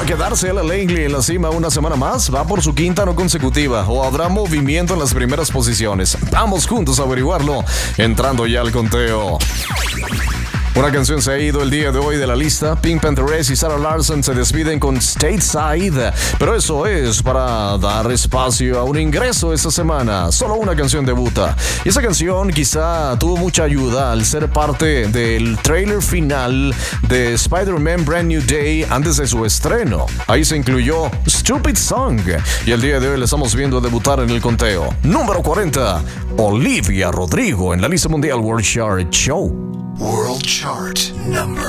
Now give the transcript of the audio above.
a quedarse Ella Langley en la cima una semana más? ¿Va por su quinta no consecutiva? ¿O habrá movimiento en las primeras posiciones? Vamos juntos a averiguarlo, entrando ya al conteo. Una canción se ha ido el día de hoy de la lista. Pink Pantheress y Sarah Larsson se despiden con Stateside, pero eso es para dar espacio a un ingreso esta semana. Solo una canción debuta. Y esa canción quizá tuvo mucha ayuda al ser parte del tráiler final de Spider-Man Brand New Day antes de su estreno. Ahí se incluyó Stupid Song. Y el día de hoy la estamos viendo debutar en el conteo. Número 40, Olivia Rodrigo en la lista mundial World Chart Show. World Chart number